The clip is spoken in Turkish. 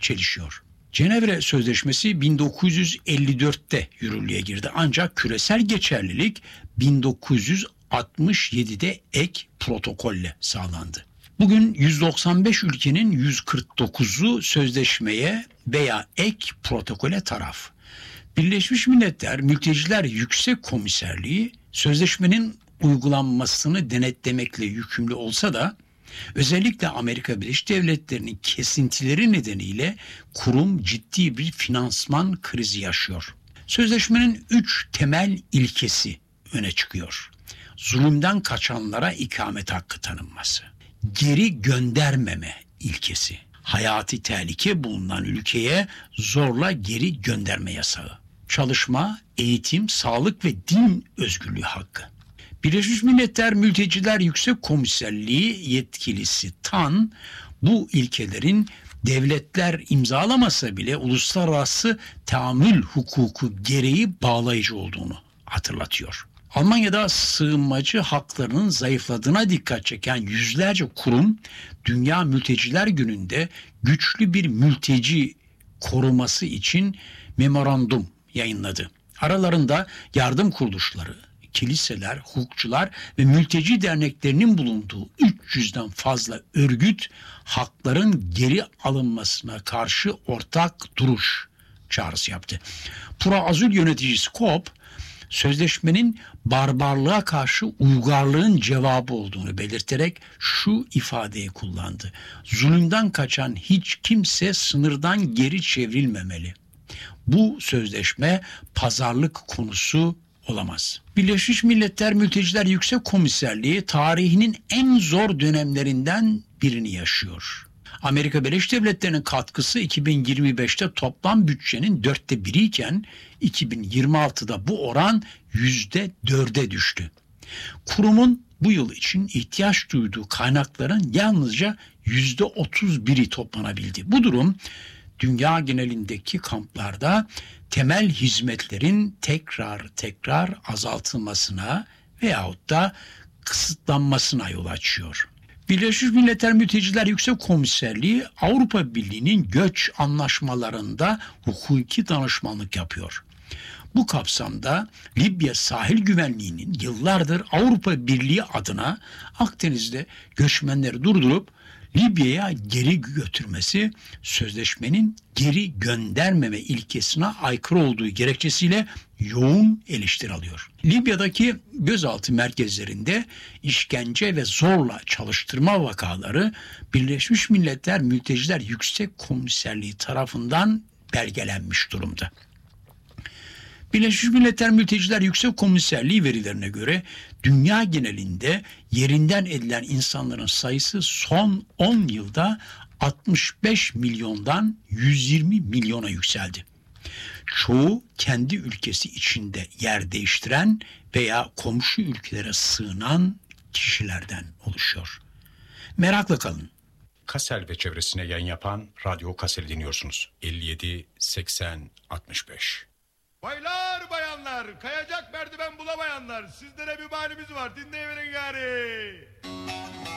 çelişiyor. Cenevre Sözleşmesi 1954'te yürürlüğe girdi ancak küresel geçerlilik 1967'de ek protokolle sağlandı. Bugün 195 ülkenin 149'u sözleşmeye veya ek protokole taraf. Birleşmiş Milletler Mülteciler Yüksek Komiserliği sözleşmenin uygulanmasını denetlemekle yükümlü olsa da özellikle Amerika Birleşik Devletleri'nin kesintileri nedeniyle kurum ciddi bir finansman krizi yaşıyor. Sözleşmenin 3 temel ilkesi öne çıkıyor. Zulümden kaçanlara ikamet hakkı tanınması. Geri göndermeme ilkesi. Hayati tehlike bulunan ülkeye zorla geri gönderme yasağı. Çalışma, eğitim, sağlık ve din özgürlüğü hakkı. Birleşmiş Milletler Mülteciler Yüksek Komiserliği yetkilisi Tan, bu ilkelerin devletler imzalamasa bile uluslararası tahammül hukuku gereği bağlayıcı olduğunu hatırlatıyor. Almanya'da sığınmacı haklarının zayıfladığına dikkat çeken yüzlerce kurum, Dünya Mülteciler Günü'nde güçlü bir mülteci koruması için memorandum yayınladı. Aralarında yardım kuruluşları, kiliseler, hukukçular ve mülteci derneklerinin bulunduğu 300'den fazla örgüt hakların geri alınmasına karşı ortak duruş çağrısı yaptı. Pro-Azil yöneticisi Koop, sözleşmenin barbarlığa karşı uygarlığın cevabı olduğunu belirterek şu ifadeyi kullandı. Zulümden kaçan hiç kimse sınırdan geri çevrilmemeli. Bu sözleşme pazarlık konusu olamaz. Birleşmiş Milletler Mülteciler Yüksek Komiserliği tarihinin en zor dönemlerinden birini yaşıyor. Amerika Birleşik Devletleri'nin katkısı 2025'te toplam bütçenin 1/4 iken 2026'da bu oran %4'e düştü. Kurumun bu yıl için ihtiyaç duyduğu kaynakların yalnızca %31'i toplanabildi. Bu durum dünya genelindeki kamplarda temel hizmetlerin tekrar azaltılmasına veyahut da kısıtlanmasına yol açıyor. Birleşmiş Milletler Mülteciler Yüksek Komiserliği Avrupa Birliği'nin göç anlaşmalarında hukuki danışmanlık yapıyor. Bu kapsamda Libya sahil güvenliğinin yıllardır Avrupa Birliği adına Akdeniz'de göçmenleri durdurup Libya'ya geri götürmesi sözleşmenin geri göndermeme ilkesine aykırı olduğu gerekçesiyle yoğun eleştiri alıyor. Libya'daki gözaltı merkezlerinde işkence ve zorla çalıştırma vakaları Birleşmiş Milletler Mülteciler Yüksek Komiserliği tarafından belgelenmiş durumda. Birleşmiş Milletler Mülteciler Yüksek Komiserliği verilerine göre dünya genelinde yerinden edilen insanların sayısı son 10 yılda 65 milyondan 120 milyona yükseldi. Çoğu kendi ülkesi içinde yer değiştiren veya komşu ülkelere sığınan kişilerden oluşuyor. Merakla kalın. Kassel ve çevresine yayın yapan Radyo Kassel'i dinliyorsunuz. 57 80 65. Baylar bayanlar, kayacak merdiven bulamayanlar, sizlere bir halimiz var, dinleyiverin gari.